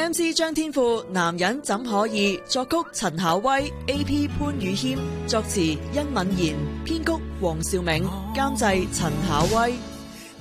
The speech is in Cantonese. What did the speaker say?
MC 張天賦，男人怎可以？作曲陳巧威 ，AP 潘宇謙，作詞殷敏賢，編曲黃兆銘，監製陳巧威。